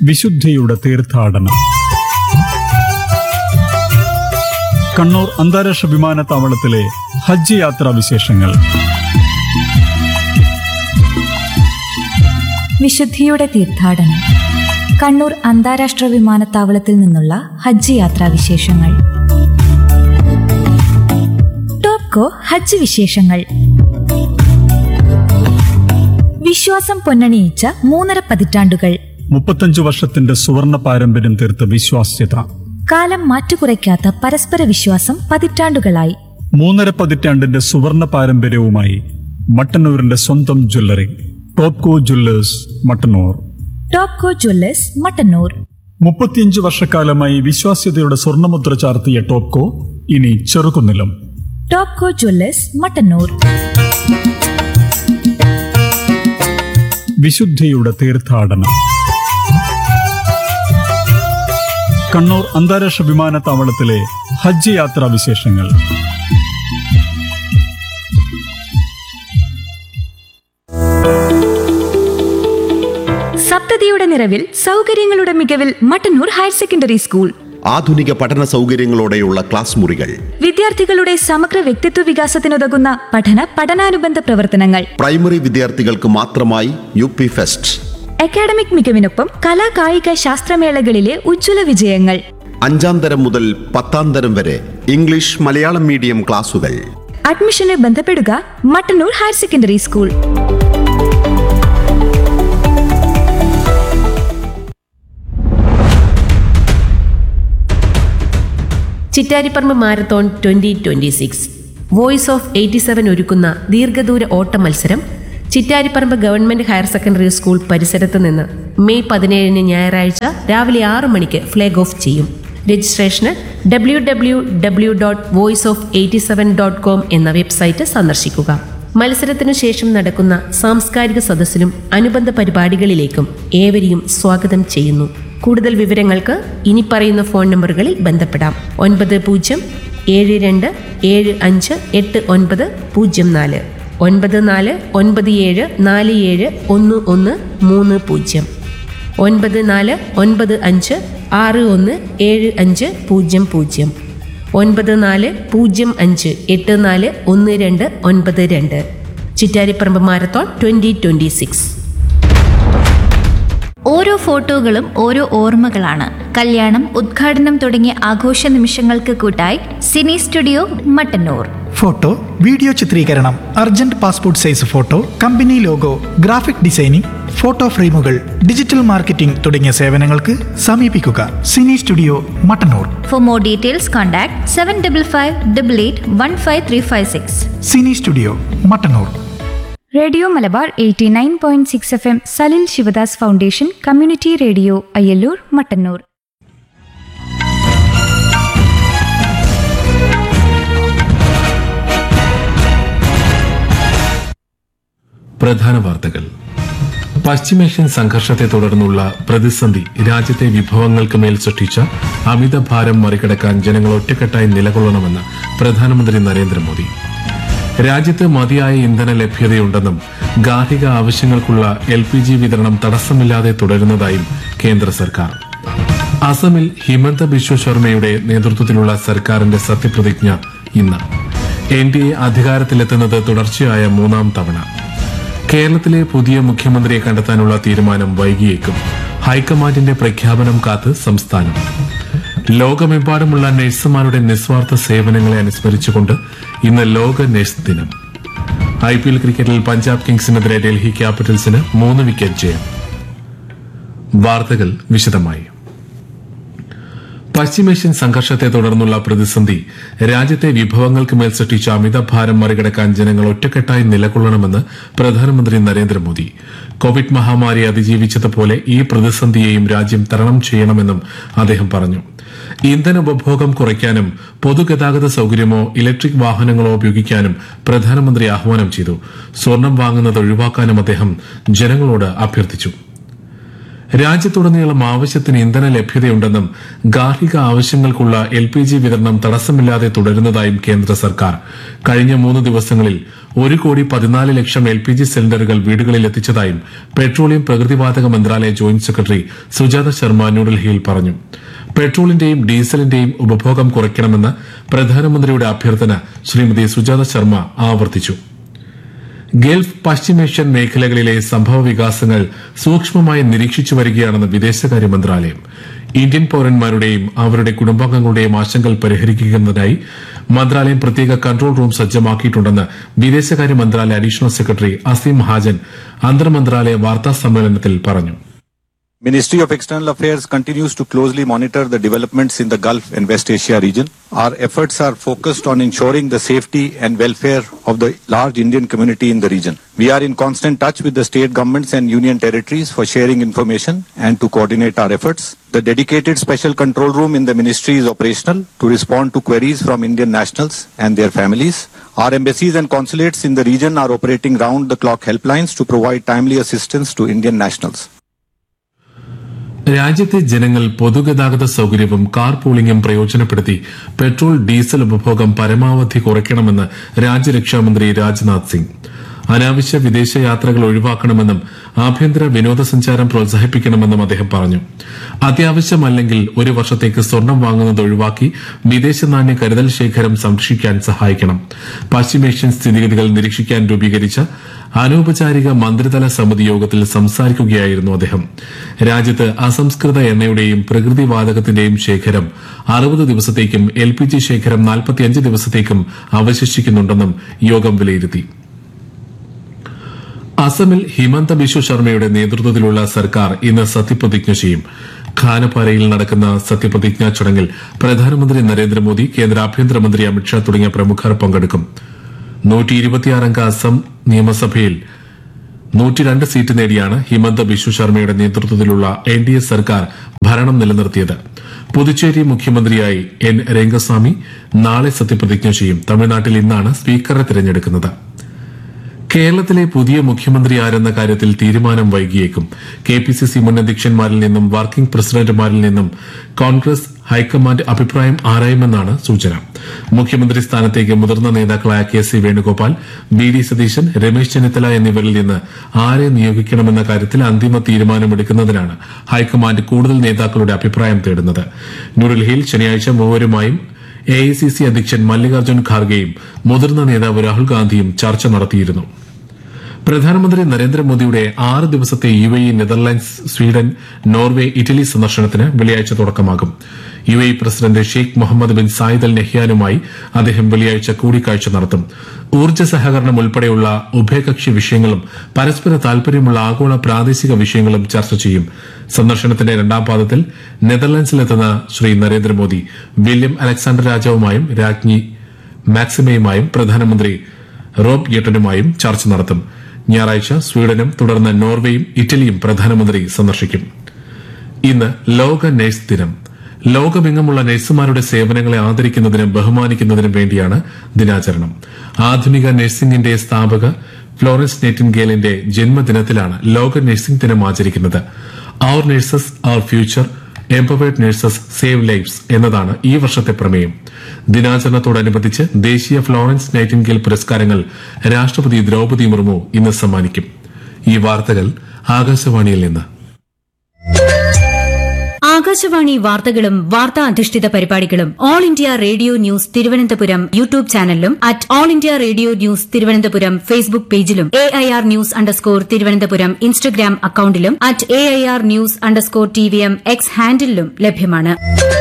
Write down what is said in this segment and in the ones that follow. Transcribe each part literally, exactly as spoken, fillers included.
വിശുദ്ധിയുടെ തീർത്ഥാടനം. കണ്ണൂർ അന്താരാഷ്ട്ര വിമാനത്താവളത്തിലെ ഹജ്ജ് യാത്രാ വിശേഷങ്ങൾ. വിശുദ്ധിയുടെ തീർത്ഥാടനം. കണ്ണൂർ അന്താരാഷ്ട്ര വിമാനത്താവളത്തിൽ നിന്നുള്ള ഹജ്ജ് യാത്രാ വിശേഷങ്ങൾ. ടോപ്കോ ഹജ്ജ് വിശേഷങ്ങൾ. വിശ്വാസം പൊന്നണിയിച്ച മൂന്നര പതിറ്റാണ്ടുകൾ. മുപ്പത്തഞ്ചു വർഷത്തിന്റെ സുവർണ പാരമ്പര്യം തീർത്ത വിശ്വാസ്യത. കാലം മാറ്റുകുറയ്ക്കാത്ത പരസ്പര വിശ്വാസം പതിറ്റാണ്ടുകളായി. മൂന്നര പതിറ്റാണ്ടിന്റെ സുവർണ പാരമ്പര്യവുമായി മട്ടന്നൂരിന്റെ സ്വന്തം jewellery Topco Jewellers Mattannur. Topco Jewellers Mattannur. മുപ്പത്തിയഞ്ചു വർഷക്കാലമായി വിശ്വാസ്യതയുടെ സ്വർണ്ണമുദ്ര ചാർത്തിയ ടോപ്കോ ഇനി ചെറുകുന്നിലും. ടോപ്കോ ജ്വല്ലേഴ്സ് മട്ടന്നൂർ. വിശുദ്ധിയുടെ തീർത്ഥാടനം. കണ്ണൂർ അന്താരാഷ്ട്ര വിമാനത്താവളത്തിലെ ഹജ്ജ് യാത്രാ വിശേഷങ്ങൾ. സപ്തതിയുടെ നിറവിൽ സൗകര്യങ്ങളുടെ മികവിൽ മട്ടന്നൂർ ഹയർ സെക്കൻഡറി സ്കൂൾ. ആധുനിക പഠന സൗകര്യങ്ങളോടെയുള്ള ക്ലാസ് മുറികൾ, വിദ്യാർത്ഥികളുടെ സമഗ്ര വ്യക്തിത്വ വികാസത്തിനുതകുന്ന പഠന പഠനാനുബന്ധ പ്രവർത്തനങ്ങൾ, പ്രൈമറി വിദ്യാർത്ഥികൾക്ക് മാത്രമായി യു പി ഫെസ്റ്റ്, അക്കാഡമിക് മികവിനൊപ്പം കലാ കായിക ശാസ്ത്രമേളകളിലെ ഉജ്ജ്വല വിജയങ്ങൾ. അഞ്ചാം തരം മുതൽ പത്താം തരം വരെ ഇംഗ്ലീഷ് മലയാളം മീഡിയം ക്ലാസുകൾ. അഡ്മിഷന് ബന്ധപ്പെടുക Mattannur higher secondary school. Chittariparamba marathon twenty twenty six voice of eighty seven ഒരുക്കുന്ന ദീർഘദൂര ഓട്ട മത്സരം Chittariparamba government higher secondary school പരിസരത്ത് നിന്ന് മെയ് പതിനേഴിന് ഞായറാഴ്ച രാവിലെ ആറു മണിക്ക് ഫ്ലാഗ് ഓഫ് ചെയ്യും. Registration W W W dot voice of eighty seven dot com എന്ന വെബ്സൈറ്റ് സന്ദർശിക്കുക. മത്സരത്തിനു ശേഷം നടക്കുന്ന സാംസ്കാരിക സദസ്സിലും അനുബന്ധ പരിപാടികളിലേക്കും ഏവരെയും സ്വാഗതം ചെയ്യുന്നു. കൂടുതൽ വിവരങ്ങൾക്ക് ഇനി പറയുന്ന ഫോൺ നമ്പറുകളിൽ ബന്ധപ്പെടാം. ഒൻപത് പൂജ്യം ഏഴ് രണ്ട് ഏഴ് അഞ്ച് എട്ട് ഒൻപത് പൂജ്യം നാല്, ഒൻപത് നാല് ഒൻപത് ഏഴ് നാല് ഏഴ് ഒന്ന് ഒന്ന് മൂന്ന് പൂജ്യം, ഒൻപത് നാല് ഒൻപത് അഞ്ച് ആറ് ഒന്ന് ഏഴ് അഞ്ച് പൂജ്യം പൂജ്യം, ഒൻപത് നാല് പൂജ്യം അഞ്ച് എട്ട് നാല് ഒന്ന് രണ്ട് ഒൻപത് രണ്ട്. Chittariparamba marathon twenty twenty six. ഓരോ ഫോട്ടോകളും ഓരോ ഓർമ്മകളാണ്. കല്യാണം, ഉദ്ഘാടനം തുടങ്ങിയ ആഘോഷ നിമിഷങ്ങൾക്ക് കൂട്ടായി Sini studio Mattannur. Photo, video ചിത്രീകരണം, urgent passport size photo, company logo, graphic designing, photo ഫ്രെയിമുകൾ, ഡിജിറ്റൽ മാർക്കറ്റിംഗ് തുടങ്ങിയ സേവനങ്ങൾക്ക് സമീപിക്കുക Sini studio Mattannur. For more details contact seven double five double eight one five three five six. Sini studio Mattannur. Radio Malabar eighty nine point six F M Salil Sivadas foundation community radio Ayyallur Mattannur. പ്രധാന വാർത്തകൾ. പശ്ചിമേഷ്യൻ സംഘർഷത്തെ തുടർന്നുള്ള പ്രതിസന്ധി രാജ്യത്തെ വിഭവങ്ങൾക്ക് മേൽ സൃഷ്ടിച്ച അമിതഭാരം മറികടക്കാൻ ജനങ്ങൾ ഒറ്റക്കെട്ടായി നിലകൊള്ളണമെന്ന് പ്രധാനമന്ത്രി നരേന്ദ്രമോദി. രാജ്യത്ത് മതിയായ ഇന്ധന ലഭ്യതയുണ്ടെന്നും ഗാർഹിക ആവശ്യങ്ങൾക്കുള്ള എൽ പി ജി വിതരണം തടസ്സമില്ലാതെ തുടരുന്നതായും കേന്ദ്ര സർക്കാർ. അസമിൽ ഹിമന്ത ബിശ്വ ശർമ്മയുടെ നേതൃത്വത്തിലുള്ള സർക്കാരിന്റെ സത്യപ്രതിജ്ഞ ഇന്ന്. എൻ ഡി എ അധികാരത്തിലെത്തുന്നത് തുടർച്ചയായ മൂന്നാം തവണ. കേരളത്തിലെ പുതിയ മുഖ്യമന്ത്രിയെ കണ്ടെത്താനുള്ള തീരുമാനം വൈകിയേക്കും. ഹൈക്കമാൻഡിന്റെ പ്രഖ്യാപനം കാത്ത് സംസ്ഥാനം. ലോകമെമ്പാടുമുള്ള നഴ്സുമാരുടെ നിസ്വാർത്ഥ സേവനങ്ങളെ അനുസ്മരിച്ചുകൊണ്ട് ഇന്ന് ലോക നഴ്സ് ദിനം. ഐ പി എൽ ക്രിക്കറ്റിൽ പഞ്ചാബ് കിങ്സിനെതിരെ ഡൽഹി ക്യാപിറ്റൽസിന് മൂന്ന് വിക്കറ്റ് ജയം. വാർത്തകൾ വിശദമായി. പശ്ചിമേഷ്യൻ സംഘർഷത്തെ തുടർന്നുള്ള പ്രതിസന്ധി രാജ്യത്തെ വിഭവങ്ങൾക്ക് മേൽ സൃഷ്ടിച്ച അമിതഭാരം മറികടക്കാൻ ജനങ്ങൾ ഒറ്റക്കെട്ടായി നിലകൊള്ളണമെന്ന് പ്രധാനമന്ത്രി നരേന്ദ്രമോദി. കോവിഡ് മഹാമാരി അതിജീവിച്ചതുപോലെ ഈ പ്രതിസന്ധിയെയും രാജ്യം തരണം ചെയ്യണമെന്നും അദ്ദേഹം പറഞ്ഞു. ഇന്ധന ഉപഭോഗം കുറയ്ക്കാനും പൊതുഗതാഗത സൌകര്യമോ ഇലക്ട്രിക് വാഹനങ്ങളോ ഉപയോഗിക്കാനും പ്രധാനമന്ത്രി ആഹ്വാനം ചെയ്തു. സ്വർണം വാങ്ങുന്നത് ഒഴിവാക്കാനും അദ്ദേഹം ജനങ്ങളോട് അഭ്യർത്ഥിച്ചു. രാജ്യത്തുടനീളം ആവശ്യത്തിന് ഇന്ധന ലഭ്യതയുണ്ടെന്നും ഗാർഹിക ആവശ്യങ്ങൾക്കുള്ള എൽ പി ജി വിതരണം തടസ്സമില്ലാതെ തുടരുന്നതായും കേന്ദ്ര സർക്കാർ കഴിഞ്ഞ മൂന്ന് ദിവസങ്ങളിൽ ഒരു കോടി പതിനാല് ലക്ഷം എൽ പി ജി സിലിണ്ടറുകൾ വീടുകളിൽ എത്തിച്ചതായും പെട്രോളിയം പ്രകൃതിവാതക മന്ത്രാലയ ജോയിന്റ് സെക്രട്ടറി സുജാത ശർമ്മ ന്യൂഡൽഹിയിൽ പറഞ്ഞു. പെട്രോളിന്റെയും ഡീസലിന്റെയും ഉപഭോഗം കുറയ്ക്കണമെന്ന പ്രധാനമന്ത്രിയുടെ അഭ്യർത്ഥന ശ്രീമതി സുജാത ശർമ്മ ആവർത്തിച്ചു. ഗൾഫ് പശ്ചിമേഷ്യൻ മേഖലകളിലെ സംഭവ വികാസങ്ങൾ സൂക്ഷ്മമായി നിരീക്ഷിച്ചു വരികയാണെന്ന് വിദേശകാര്യ മന്ത്രാലയം. ഇന്ത്യൻ പൌരന്മാരുടെയും അവരുടെ കുടുംബാംഗങ്ങളുടെയും ആശങ്കകൾ പരിഹരിക്കുന്നതിനായി മന്ത്രാലയം പ്രത്യേക കൺട്രോൾ റൂം സജ്ജമാക്കിയിട്ടുണ്ടെന്ന് വിദേശകാര്യ മന്ത്രാലയ അഡീഷണൽ സെക്രട്ടറി അസീം ഹാജൻ അന്തർമന്ത്രാലയ വാർത്താ സമ്മേളനത്തിൽ പറഞ്ഞു. Ministry of External Affairs continues to closely monitor the developments in the Gulf and West Asia region. Our efforts are focused on ensuring the safety and welfare of the large Indian community in the region. We are in constant touch with the state governments and union territories for sharing information and to coordinate our efforts. The dedicated special control room in the ministry is operational to respond to queries from Indian nationals and their families. Our embassies and consulates in the region are operating round-the-clock helplines to provide timely assistance to Indian nationals. രാജ്യത്തെ ജനങ്ങൾ പൊതുഗതാഗത സൌകര്യവും car പൂളിംഗും പ്രയോജനപ്പെടുത്തി petrol diesel ഉപഭോഗം പരമാവധി കുറയ്ക്കണമെന്ന് രാജ്യരക്ഷാമന്ത്രി രാജ്നാഥ് സിംഗ്. അനാവശ്യ വിദേശ യാത്രകൾ ഒഴിവാക്കണമെന്നും ആഭ്യന്തര വിനോദസഞ്ചാരം പ്രോത്സാഹിപ്പിക്കണമെന്നും അദ്ദേഹം പറഞ്ഞു. അത്യാവശ്യമല്ലെങ്കിൽ ഒരു വർഷത്തേക്ക് സ്വർണം വാങ്ങുന്നത് ഒഴിവാക്കി വിദേശ നാണ്യ കരുതൽ ശേഖരം സംരക്ഷിക്കാൻ സഹായിക്കണം. പശ്ചിമേഷ്യൻ സ്ഥിതിഗതികൾ നിരീക്ഷിക്കാൻ രൂപീകരിച്ച അനൌപചാരിക മന്ത്രിതല സമിതി യോഗത്തിൽ സംസാരിക്കുകയായിരുന്നു അദ്ദേഹം. രാജ്യത്ത് അസംസ്കൃത എണ്ണയുടെയും പ്രകൃതിവാതകത്തിന്റെയും ശേഖരം അറുപത് ദിവസത്തേക്കും എൽ പി ജി ശേഖരം നാൽപ്പത്തിയഞ്ച് ദിവസത്തേക്കും അവശേഷിക്കുന്നുണ്ടെന്നും യോഗം വിലയിരുത്തി. അസമിൽ ഹിമന്ത ബിശ്വ ശർമ്മയുടെ നേതൃത്വത്തിലുള്ള സർക്കാർ ഇന്ന് സത്യപ്രതിജ്ഞ ചെയ്യും. ഖാനപാരയിൽ നടക്കുന്ന സത്യപ്രതിജ്ഞാ ചടങ്ങിൽ പ്രധാനമന്ത്രി നരേന്ദ്രമോദി, കേന്ദ്ര ആഭ്യന്തരമന്ത്രി അമിത്ഷാ തുടങ്ങിയ പ്രമുഖർ പങ്കെടുക്കും. നൂറ്റി ഇരുപത്തിയാറംഗ അസം നിയമസഭയിൽ നൂറ്റിരണ്ട് സീറ്റ് നേടിയാണ് ഹിമന്ത ബിശ്വ ശർമ്മയുടെ നേതൃത്വത്തിലുള്ള എൻ ഡി എ സർക്കാർ ഭരണം നിലനിർത്തിയത്. പുതുച്ചേരി മുഖ്യമന്ത്രിയായി എൻ രംഗസ്വാമി നാളെ സത്യപ്രതിജ്ഞ ചെയ്യും. തമിഴ്നാട്ടിൽ ഇന്നാണ് സ്പീക്കറെ തിരഞ്ഞെടുക്കുന്നത്. കേരളത്തിലെ പുതിയ മുഖ്യമന്ത്രി ആരെന്ന കാര്യത്തിൽ തീരുമാനം വൈകിയേക്കും. കെ പി സി സി മുൻ അധ്യക്ഷന്മാരിൽ നിന്നും വർക്കിംഗ് പ്രസിഡന്റുമാരിൽ നിന്നും കോൺഗ്രസ് ഹൈക്കമാൻഡ് അഭിപ്രായം ആരായുമെന്നാണ് സൂചന. മുഖ്യമന്ത്രി സ്ഥാനത്തേക്ക് മുതിർന്ന നേതാക്കളായ K C Venugopal, V D Satheesan, Ramesh Chennithala എന്നിവരിൽ നിന്ന് ആരെ നിയോഗിക്കണമെന്ന കാര്യത്തിൽ അന്തിമ തീരുമാനമെടുക്കുന്നതിനാണ് ഹൈക്കമാൻഡ് കൂടുതൽ നേതാക്കളുടെ അഭിപ്രായം തേടുന്നത്. ന്യൂഡൽഹിയിൽ ശനിയാഴ്ച മൂവരുമായും എ ഐ സി സി അധ്യക്ഷൻ മല്ലികാർജ്ജുൻ ഖാർഗെയും മുതിർന്ന നേതാവ് രാഹുൽ ഗാന്ധിയും ചർച്ച നടത്തിയിരുന്നു. പ്രധാനമന്ത്രി നരേന്ദ്രമോദിയുടെ ആറ് ദിവസത്തെ U A E, Netherlands, Sweden, Norway, Italy സന്ദർശനത്തിന് വെള്ളിയാഴ്ച തുടക്കമാകും. U A E president Sheikh Muhammad bin Zayed Al നഹ്യാനുമായി അദ്ദേഹം വെള്ളിയാഴ്ച കൂടിക്കാഴ്ച നടത്തും. ഊർജ്ജ സഹകരണം ഉൾപ്പെടെയുള്ള ഉഭയകക്ഷി വിഷയങ്ങളും പരസ്പര താൽപര്യമുള്ള ആഗോള പ്രാദേശിക വിഷയങ്ങളും ചർച്ച ചെയ്യും. സന്ദർശനത്തിന്റെ രണ്ടാം പാദത്തിൽ നെതർലാൻഡ്സിലെത്തുന്ന ശ്രീ നരേന്ദ്രമോദി വില്യം അലക്സാണ്ടർ രാജാവുമായും രാജ്ഞി മാക്സിമയുമായും പ്രധാനമന്ത്രി റോബ് യെട്ടനുമായും ചർച്ച നടത്തും. ഞായറാഴ്ച സ്വീഡനും തുടർന്ന് നോർവേയും ഇറ്റലിയും പ്രധാനമന്ത്രി സന്ദർശിക്കും. ഇന്ന് ലോക നഴ്സ് ദിനം. ലോകമെങ്ങുമുള്ള നഴ്സുമാരുടെ സേവനങ്ങളെ ആദരിക്കുന്നതിനും ബഹുമാനിക്കുന്നതിനും വേണ്ടിയാണ് ദിനാചരണം. ആധുനിക നഴ്സിംഗിന്റെ സ്ഥാപക ഫ്ലോറൻസ് നൈറ്റിൻഗേലിന്റെ ജന്മദിനത്തിലാണ് ലോക നഴ്സിംഗ് ദിനം ആചരിക്കുന്നത്. അവർ nurses our future, empowered nurses save lives എന്നതാണ് ഈ വർഷത്തെ പ്രമേയം. ദിനാചരണത്തോടനുബന്ധിച്ച് ദേശീയ ഫ്ലോറൻസ് നൈറ്റിൻഗേൽ പുരസ്കാരങ്ങൾ രാഷ്ട്രപതി ദ്രൌപദി മുർമു ഇന്ന് സമ്മാനിക്കും. ഈ വാർത്തകൾ ആകാശവാണിയിൽ നിന്ന്. ആകാശവാണി വാർത്തകളും വാർത്താ അധിഷ്ഠിത പരിപാടികളും all India radio news Thiruvananthapuram YouTube ചാനലിലും at all India radio news Thiruvananthapuram Facebook പേജിലും A I R news underscore Thiruvananthapuram Instagram അക്കൌണ്ടിലും at A I R news underscore T V M X ഹാൻഡിലും ലഭ്യമാണ്.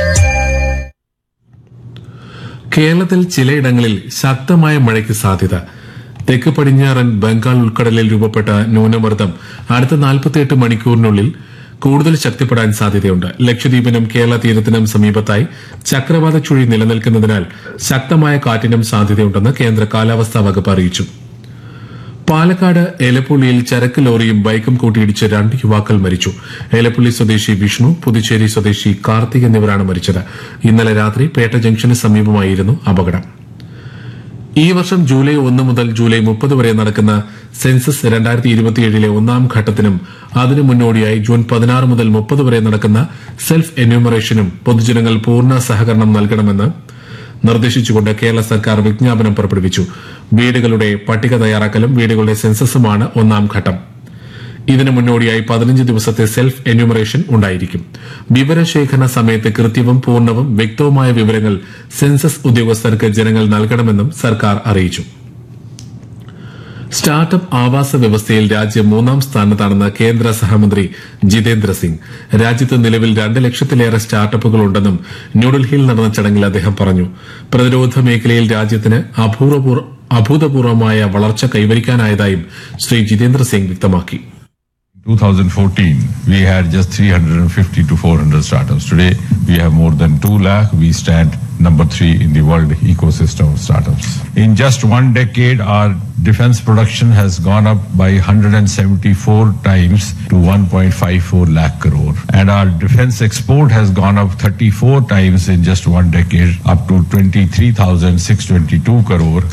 കേരളത്തിൽ ചിലയിടങ്ങളിൽ ശക്തമായ മഴയ്ക്ക് സാധ്യത. തെക്ക് പടിഞ്ഞാറൻ ബംഗാൾ ഉൾക്കടലിൽ രൂപപ്പെട്ട ന്യൂനമർദ്ദം അടുത്ത നാൽപ്പത്തിയെട്ട് മണിക്കൂറിനുള്ളിൽ കൂടുതൽ ശക്തിപ്പെടാൻ സാധ്യതയുണ്ട്. ലക്ഷദ്വീപിനും കേരള തീരത്തിനും സമീപത്തായി ചക്രവാത ചുഴി നിലനിൽക്കുന്നതിനാൽ ശക്തമായ കാറ്റിനും സാധ്യതയുണ്ടെന്ന് കേന്ദ്ര കാലാവസ്ഥാ വകുപ്പ് അറിയിച്ചു. പാലക്കാട് എലപ്പുള്ളിയിൽ ചരക്ക് ലോറിയും ബൈക്കും കൂട്ടിയിടിച്ച് രണ്ട് യുവാക്കൾ മരിച്ചു. എലപ്പുള്ളി സ്വദേശി വിഷ്ണു, പുതുച്ചേരി സ്വദേശി കാർത്തിക് എന്നിവരാണ് മരിച്ചത്. ഇന്നലെ രാത്രി പേട്ട ജംഗ്ഷന് സമീപമായിരുന്നു അപകടം. ഈ വർഷം ജൂലൈ ഒന്ന് മുതൽ ജൂലൈ മുപ്പത് വരെ നടക്കുന്ന സെൻസസ് രണ്ടായിരത്തി ഇരുപത്തിയേഴിലെ ഒന്നാം ഘട്ടത്തിനും അതിനു മുന്നോടിയായി ജൂൺ പതിനാറ് മുതൽ മുപ്പത് വരെ നടക്കുന്ന സെൽഫ് എന്യൂമറേഷനും പൊതുജനങ്ങൾ പൂർണ്ണ സഹകരണം നൽകണമെന്ന് നിർദ്ദേശിച്ചുകൊണ്ട് കേരള സർക്കാർ വിജ്ഞാപനം പുറപ്പെടുവിച്ചു. വീടുകളുടെ പട്ടിക തയ്യാറാക്കലും വീടുകളുടെ സെൻസസുമാണ് ഒന്നാം ഘട്ടം. ഇതിനു മുന്നോടിയായി പതിനഞ്ച് ദിവസത്തെ സെൽഫ് എന്യൂമറേഷൻ ഉണ്ടായിരിക്കും. വിവരശേഖരണ സമയത്ത് കൃത്യവും പൂർണ്ണവും വ്യക്തവുമായ വിവരങ്ങൾ സെൻസസ് ഉദ്യോഗസ്ഥർക്ക് ജനങ്ങൾ നൽകണമെന്നും സർക്കാർ അറിയിച്ചു. സ്റ്റാർട്ടപ്പ് ആവാസ വ്യവസ്ഥയിൽ രാജ്യം മൂന്നാം സ്ഥാനത്താണെന്ന് കേന്ദ്ര സഹമന്ത്രി ജിതേന്ദ്ര സിംഗ്. രാജ്യത്ത് നിലവിൽ രണ്ട് ലക്ഷത്തിലേറെ സ്റ്റാർട്ടപ്പുകൾ ഉണ്ടെന്നും ന്യൂഡൽഹിയിൽ നടന്ന ചടങ്ങിൽ അദ്ദേഹം പറഞ്ഞു. പ്രതിരോധ മേഖലയിൽ രാജ്യത്തിന് അഭൂതപൂർവമായ വളർച്ച കൈവരിക്കാനായതായും ശ്രീ ജിതേന്ദ്ര സിംഗ് വ്യക്തമാക്കി. twenty fourteen, we had just three hundred fifty to four hundred startups. Today, we have more than two lakh. We stand number three in the world ecosystem of startups. In just one decade, our defense production has gone up by one hundred seventy-four times to one point five four lakh crore. And our defense export has gone up thirty-four times in just one decade, up to twenty-three thousand six hundred twenty-two crore.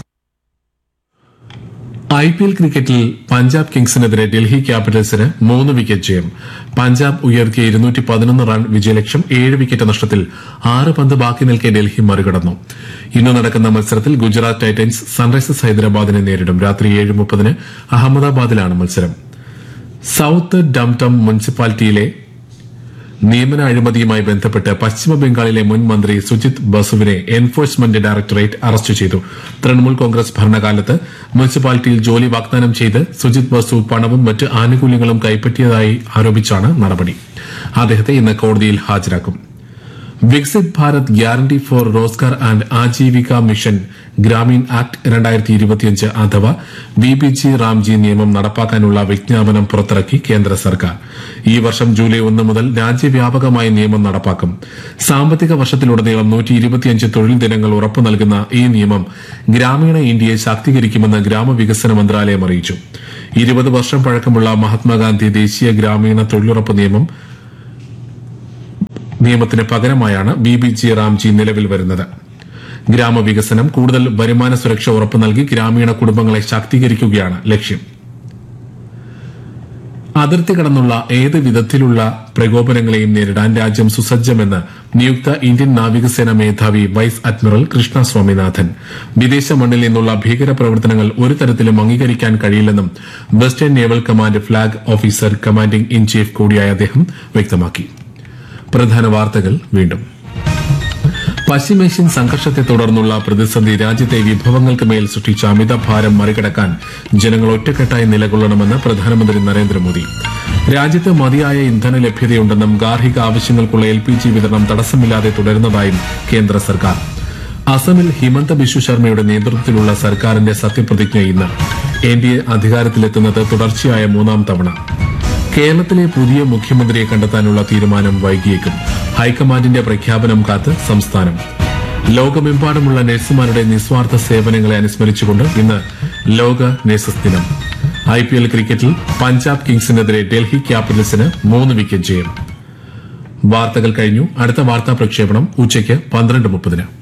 I P L ക്രിക്കറ്റിൽ പഞ്ചാബ് കിങ്സിനെതിരെ ഡൽഹി ക്യാപിറ്റൽസിന് മൂന്ന് wicket ജയം. പഞ്ചാബ് ഉയർത്തിയ ഇരുന്നൂറ്റി പതിനൊന്ന് run വിജയലക്ഷ്യം ഏഴ് wicket നഷ്ടത്തിൽ ആറ് പന്ത് ബാക്കി നിൽക്കെ ഡൽഹി മറികടന്നു. ഇന്ന് നടക്കുന്ന മത്സരത്തിൽ ഗുജറാത്ത് ടൈറ്റൻസ് സൺറൈസേഴ്സ് ഹൈദരാബാദിനെ നേരിടും. രാത്രി ഏഴ് മുപ്പതിന് അഹമ്മദാബാദിലാണ് മത്സരം. സൌത്ത് ഡംടം മുനിസിപ്പാലിറ്റിയിലെ നിയമന അഴിമതിയുമായി ബന്ധപ്പെട്ട് പശ്ചിമ ബംഗാളിലെ മുൻ മന്ത്രി സുജിത് ബസുവിനെ എൻഫോഴ്സ്മെന്റ് ഡയറക്ടറേറ്റ് അറസ്റ്റ് ചെയ്തു. തൃണമൂൽ കോൺഗ്രസ് ഭരണകാലത്ത് മുനിസിപ്പാലിറ്റിയിൽ ജോലി വാഗ്ദാനം ചെയ്ത് സുജിത് ബസു പണവും മറ്റ് ആനുകൂല്യങ്ങളും കൈപ്പറ്റിയതായി ആരോപിച്ചാണ് നടപടി. അദ്ദേഹത്തെ ഇന്ന് കോടതിയിൽ ഹാജരാക്കും. Viksit Bharat guarantee four Rozgar and Aajeevika mission Gramin act രണ്ടായിരത്തി ഇരുപത്തിയഞ്ച് അഥവാ വി ബി ജി റാംജി നിയമം നടപ്പാക്കാനുള്ള വിജ്ഞാപനം പുറത്തിറക്കി കേന്ദ്ര സർക്കാർ. ഈ വർഷം ജൂലൈ ഒന്ന് മുതൽ രാജ്യവ്യാപകമായി നിയമം നടപ്പാക്കും. സാമ്പത്തിക വർഷത്തിലുടനീളം നൂറ്റി ഇരുപത്തിയഞ്ച് തൊഴിൽ ദിനങ്ങൾ ഉറപ്പു നൽകുന്ന ഈ നിയമം ഗ്രാമീണ ഇന്ത്യയെ ശാക്തീകരിക്കുമെന്ന് ഗ്രാമവികസന മന്ത്രാലയം അറിയിച്ചു. ഇരുപത് വർഷം പഴക്കമുള്ള മഹാത്മാഗാന്ധി ദേശീയ ഗ്രാമീണ തൊഴിലുറപ്പ് നിയമം നിയമത്തിന് പകരമായാണ് ബി ബി ജി റാംജി നിലവിൽ വരുന്നത്. ഗ്രാമവികസനം, കൂടുതൽ വരുമാന സുരക്ഷ ഉറപ്പു നൽകി ഗ്രാമീണ കുടുംബങ്ങളെ ശാക്തീകരിക്കുകയാണ് ലക്ഷ്യം. അതിർത്തി കടന്നുള്ള ഏത് വിധത്തിലുള്ള പ്രകോപനങ്ങളെയും നേരിടാൻ രാജ്യം സുസജ്ജമെന്ന് നിയുക്ത ഇന്ത്യൻ നാവികസേന മേധാവി വൈസ് അഡ്മിറൽ കൃഷ്ണ സ്വാമിനാഥൻ. വിദേശ മണ്ണിൽ നിന്നുള്ള ഭീകരപ്രവർത്തനങ്ങൾ ഒരു തരത്തിലും അംഗീകരിക്കാൻ കഴിയില്ലെന്നും western naval command flag officer commanding in chief കൂടിയായ അദ്ദേഹം വ്യക്തമാക്കി. പ്രധാന വാർത്തകൾ വീണ്ടും. പശ്ചിമേഷ്യൻ സംഘർഷത്തെ തുടർന്നുള്ള പ്രതിസന്ധി രാജ്യത്തെ വിഭവങ്ങൾക്ക് മേൽ സൃഷ്ടിച്ച അമിതഭാരം മറികടക്കാൻ ജനങ്ങൾ ഒറ്റക്കെട്ടായി നിലകൊള്ളണമെന്ന് പ്രധാനമന്ത്രി നരേന്ദ്രമോദി. രാജ്യത്ത് മതിയായ ഇന്ധന ലഭ്യതയുണ്ടെന്നും ഗാർഹിക ആവശ്യങ്ങൾക്കുള്ള എൽ പി ജി വിതരണം തടസ്സമില്ലാതെ തുടരുന്നതായും കേന്ദ്ര സർക്കാർ. അസമിൽ ഹിമന്ത ബിശ്വ ശർമ്മയുടെ നേതൃത്വത്തിലുള്ള സർക്കാരിന്റെ സത്യപ്രതിജ്ഞ ഇന്ന്. എൻ ഡി എ അധികാരത്തിലെത്തുന്നത് തുടർച്ചയായ മൂന്നാം തവണ. കേരളത്തിലെ പുതിയ മുഖ്യമന്ത്രിയെ കണ്ടെത്താനുള്ള തീരുമാനം വൈകിയേക്കും. ഹൈക്കമാൻഡിന്റെ പ്രഖ്യാപനം കാത്ത് സംസ്ഥാനം. ലോകമെമ്പാടുമുള്ള നഴ്സുമാരുടെ നിസ്വാർത്ഥ സേവനങ്ങളെ അനുസ്മരിച്ചുകൊണ്ട് ഇന്ന് ലോക നഴ്സസ് ദിനം. ഐ പി എൽ ക്രിക്കറ്റിൽ പഞ്ചാബ് കിങ്സിനെതിരെ ഡൽഹി ക്യാപിറ്റൽസിന് മൂന്ന് വിക്കറ്റ് ജയം. വാർത്തകൾ കഴിഞ്ഞു. അടുത്ത വാർത്താ പ്രക്ഷേപണം ഉച്ചയ്ക്ക് പന്ത്രണ്ട് മുപ്പതിന്.